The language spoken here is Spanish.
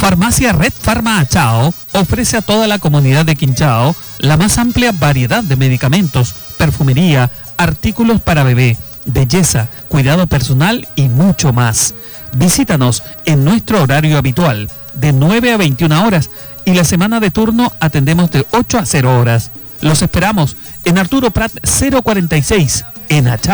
Farmacia Red Farma Achao ofrece a toda la comunidad de Quinchao la más amplia variedad de medicamentos, perfumería, artículos para bebé, belleza, cuidado personal y mucho más. Visítanos en nuestro horario habitual, de 9 a 21 horas, y la semana de turno atendemos de 8 a 0 horas. Los esperamos en Arturo Prat 046, en Achao.